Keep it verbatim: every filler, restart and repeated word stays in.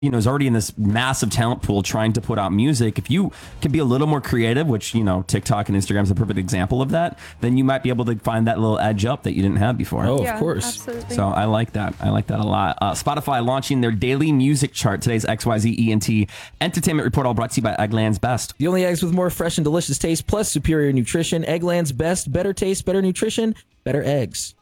you know, is already in this massive talent pool trying to put out music, if you can be a little more creative, which, you know, TikTok and Instagram is a perfect example of that, then you might be able to find that little edge up that you didn't have before. Oh, Yeah, of course. absolutely. So I like that. I like that a lot. Uh, Spotify launching their daily music chart. Today's X Y Z E N T Entertainment Report, all brought to you by Eggland's Best. The only eggs with more fresh and delicious taste plus superior nutrition. Eggland's Best. Better taste, better nutrition, better eggs.